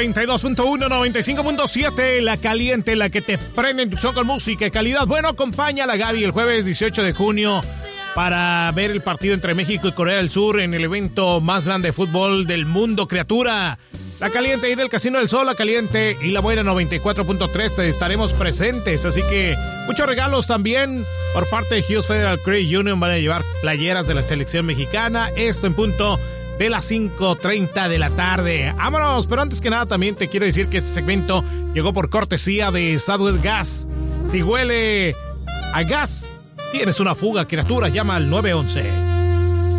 92.1, 95.7, la caliente, la que te prende en tu son con música y calidad. Bueno, acompaña a la Gaby el jueves 18 de junio para ver el partido entre México y Corea del Sur en el evento más grande de fútbol del mundo, criatura. La caliente y el Casino del Sol, la caliente y la buena 94.3, te estaremos presentes. Así que muchos regalos también por parte de Hughes Federal Credit Union. Van a llevar playeras de la selección mexicana. Esto en punto de las 5:30 de la tarde. ¡Vámonos! Pero antes que nada también te quiero decir que este segmento llegó por cortesía de Southwest Gas. Si huele a gas, tienes una fuga, criatura, llama al 911.